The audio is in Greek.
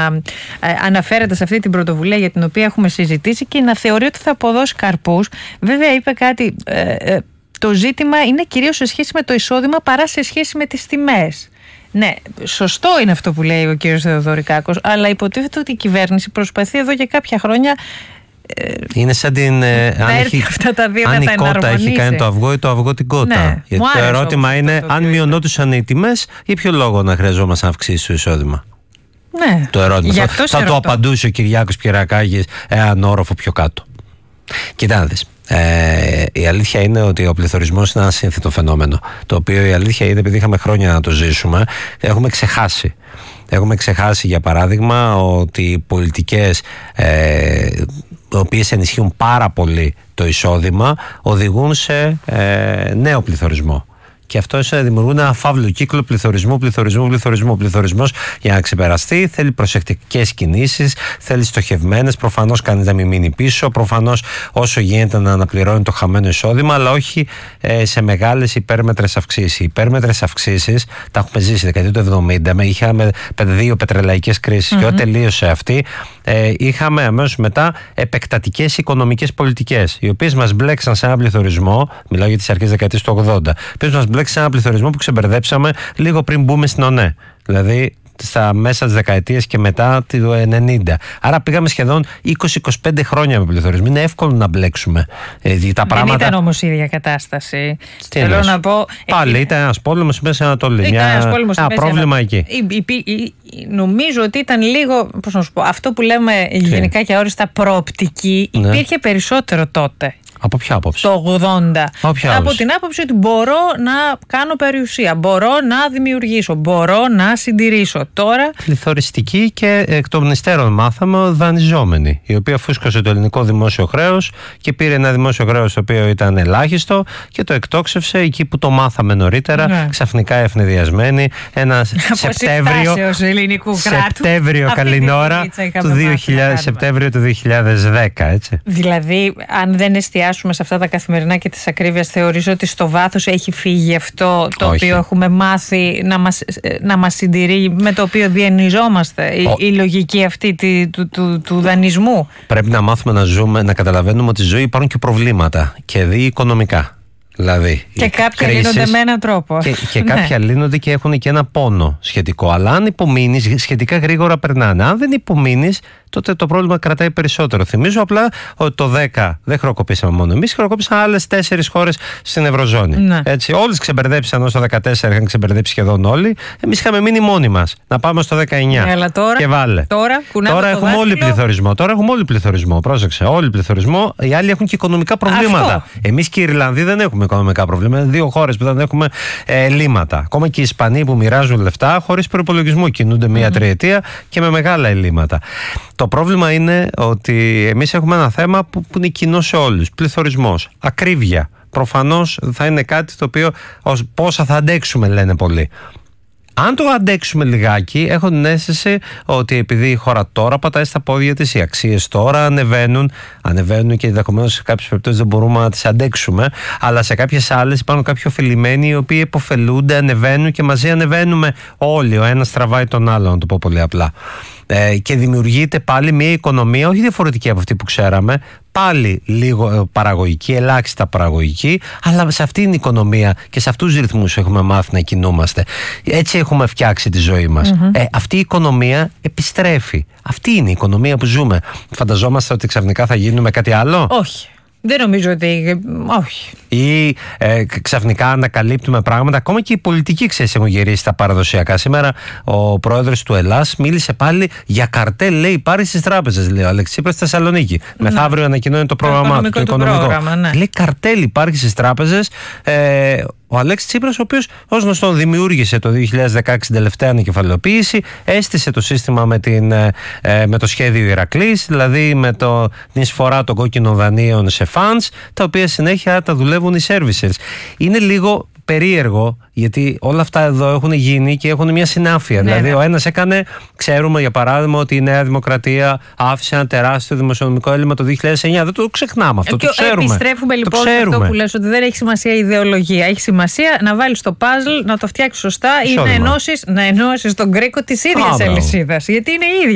αναφέρεται σε αυτή την πρωτοβουλία για την οποία έχουμε συζητήσει και να θεωρεί ότι θα αποδώσει καρπούς. Βέβαια, είπε κάτι. Το ζήτημα είναι κυρίως σε σχέση με το εισόδημα παρά σε σχέση με τις τιμές. Ναι, σωστό είναι αυτό που λέει ο κύριος Θεοδωρικάκος, αλλά υποτίθεται ότι η κυβέρνηση προσπαθεί εδώ και κάποια χρόνια. Είναι σαν την. Αν η κότα έχει κάνει το αυγό ή το αυγό την κότα. Ναι, γιατί το ερώτημα είναι, αν μειωνόντουσαν οι τιμές, για ποιο λόγο να χρειαζόμαστε να αυξήσει το εισόδημα. Ναι, το ερώτημα. Θα το απαντούσε ο Κυριάκος Πιερακάκης έναν όροφο πιο κάτω. Κοιτάξτε. Η αλήθεια είναι ότι ο πληθωρισμός είναι ένα σύνθετο φαινόμενο. Το οποίο η αλήθεια είναι, επειδή είχαμε χρόνια να το ζήσουμε, έχουμε ξεχάσει. Έχουμε ξεχάσει, για παράδειγμα, ότι οι πολιτικές οι οποίες ενισχύουν πάρα πολύ το εισόδημα οδηγούν σε νέο πληθωρισμό. Και αυτό δημιουργούν ένα φαύλο κύκλο πληθωρισμού. Πληθωρισμός, για να ξεπεραστεί, θέλει προσεκτικές κινήσεις, θέλει στοχευμένες. Προφανώς κανείς να μην μείνει πίσω. Προφανώς όσο γίνεται να αναπληρώνει το χαμένο εισόδημα, αλλά όχι σε μεγάλες υπέρμετρες αυξήσεις. Οι υπέρμετρες αυξήσεις τα έχουμε ζήσει δεκαετία του 70. Είχαμε 2 πετρελαϊκές κρίσεις και όταν τελείωσε αυτή, είχαμε αμέσως μετά επεκτατικές οικονομικές πολιτικές, οι οποίες μας μπλέξαν σε ένα πληθωρισμό. Μιλάω για τις αρχές δεκαετίας του 80. Σε ένα πληθωρισμό που ξεμπερδέψαμε λίγο πριν μπούμε στην ΟΝΕ. Δηλαδή στα μέσα της δεκαετίας και μετά το 90. Άρα πήγαμε σχεδόν 20-25 χρόνια με πληθωρισμό. Είναι εύκολο να μπλέξουμε τα πράγματα. Δεν ήταν όμως η ίδια κατάσταση. Θέλω να πω. Πάλι ήταν ένας πόλεμος στη Μέση Ανατολή. Ένα πρόβλημα εκεί. Νομίζω ότι ήταν λίγο, πώς να σου πω, αυτό που λέμε γενικά και αόριστα προοπτική, υπήρχε περισσότερο τότε. Από ποια άποψη? Το 80. Από την άποψη ότι μπορώ να κάνω περιουσία, μπορώ να δημιουργήσω, μπορώ να συντηρήσω. Τώρα. Πληθωριστική και εκ των υστέρων μάθαμε δανειζόμενη, η οποία φούσκωσε το ελληνικό δημόσιο χρέος και πήρε ένα δημόσιο χρέος το οποίο ήταν ελάχιστο και το εκτόξευσε εκεί που το μάθαμε νωρίτερα, ξαφνικά ευνηδιασμένη. Ένα Σεπτέμβριο καλή ώρα Σεπτέμβριο του 2010, έτσι. Δηλαδή, αν δεν εστιάσουμε σε αυτά τα καθημερινά και της ακρίβειας, θεωρείς ότι στο βάθος έχει φύγει αυτό το οποίο έχουμε μάθει να μας συντηρεί, με το οποίο διενυζόμαστε, η λογική αυτή του δανεισμού? Πρέπει να μάθουμε να ζούμε, να καταλαβαίνουμε ότι στη ζωή υπάρχουν και προβλήματα και οικονομικά. Δηλαδή, και κάποια λύνονται με έναν τρόπο. Και κάποια λύνονται και έχουν και ένα πόνο σχετικό. Αλλά αν υπομείνεις, σχετικά γρήγορα περνάνε. Αν δεν υπομείνεις, τότε το πρόβλημα κρατάει περισσότερο. Θυμίζω απλά ότι το 10 δεν χρεοκοπήσαμε μόνο εμείς, χρεοκοπήσαν άλλες 4 χώρες στην Ευρωζώνη. Ναι. Έτσι, όλες ξεμπερδέψαν, ως το 14 είχαν ξεμπερδέψει σχεδόν όλοι. Εμείς είχαμε μείνει μόνοι μας. Να πάμε στο 19. Αλλά τώρα, και βάλε. Τώρα έχουμε όλοι πληθωρισμό. Τώρα έχουμε όλοι πληθωρισμό. Πρόσεξε. Όλοι πληθωρισμό. Οι άλλοι έχουν και οικονομικά προβλήματα. Εμείς και οι Ιρλανδοί δεν έχουμε οικονομικά προβλήματα. Είναι 2 χώρες που δεν έχουμε ελλείμματα. Ακόμα και οι Ισπανοί που μοιράζουν λεφτά χωρίς προϋπολογισμό κινούνται μία τριετία και με μεγάλα ελλείμματα. Το πρόβλημα είναι ότι εμείς έχουμε ένα θέμα που είναι κοινό σε όλους. Πληθωρισμός, ακρίβεια. Προφανώς θα είναι κάτι το οποίο πόσα θα αντέξουμε, λένε πολλοί. Αν το αντέξουμε λιγάκι, έχω την αίσθηση ότι επειδή η χώρα τώρα πατάει στα πόδια της, οι αξίες τώρα ανεβαίνουν και ενδεχομένως σε κάποιες περιπτώσεις δεν μπορούμε να τις αντέξουμε, αλλά σε κάποιες άλλες υπάρχουν κάποιοι ωφελημένοι οι οποίοι υποφελούνται, ανεβαίνουν και μαζί ανεβαίνουμε όλοι. Ο ένας τραβάει τον άλλο, να το πω πολύ απλά. Και δημιουργείται πάλι μια οικονομία όχι διαφορετική από αυτή που ξέραμε, πάλι λίγο παραγωγική, ελάχιστα παραγωγική, αλλά σε αυτήν την οικονομία και σε αυτούς τους ρυθμούς έχουμε μάθει να κινούμαστε. Έτσι έχουμε φτιάξει τη ζωή μας. Αυτή η οικονομία επιστρέφει. Αυτή είναι η οικονομία που ζούμε. Φανταζόμαστε ότι ξαφνικά θα γίνουμε κάτι άλλο? Όχι. Δεν νομίζω ότι. Όχι. Ή ξαφνικά ανακαλύπτουμε πράγματα. Ακόμα και οι πολιτικοί, ξέρεις, έχουν γυρίσει τα παραδοσιακά. Σήμερα ο πρόεδρος του Ελλάς μίλησε πάλι για καρτέλ, λέει, υπάρχει στις τράπεζες. Λέει ο Αλέξης Τσίπρας στη Θεσσαλονίκη. Μεθαύριο ανακοινώνει το πρόγραμμά του. Το οικονομικό. Λέει καρτέλ υπάρχει στις τράπεζες. Ο Αλέξης Τσίπρας, ο οποίος ως γνωστό δημιούργησε το 2016 την τελευταία ανακεφαλαιοποίηση, έστησε το σύστημα με το σχέδιο Ηρακλής, δηλαδή με την εισφορά των κόκκινων δανείων σε funds, τα οποία συνέχεια τα δουλεύουν οι servicers. Είναι λίγο περίεργο, γιατί όλα αυτά εδώ έχουν γίνει και έχουν μια συνάφεια. Ναι, δηλαδή, ο ένας ξέρουμε για παράδειγμα ότι η Νέα Δημοκρατία άφησε ένα τεράστιο δημοσιονομικό έλλειμμα το 2009. Δεν το ξεχνάμε αυτό. Το ξέρουμε. Επιστρέφουμε λοιπόν σε αυτό που λες, ότι δεν έχει σημασία η ιδεολογία. Έχει σημασία να βάλεις το puzzle, να το φτιάξεις σωστά ή να ενώσεις τον κρίκο της ίδιας αλυσίδας. Γιατί είναι η ίδια.